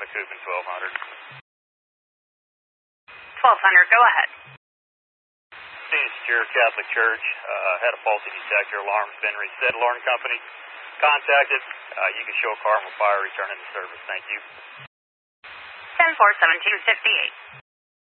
McCoupin 1200. 1200, go ahead. Phoenix Secure Catholic Church had a faulty detector. Alarm's been reset. Alarm company contacted. You can show a car on fire, returning to service. Thank you. 10-4, 7258.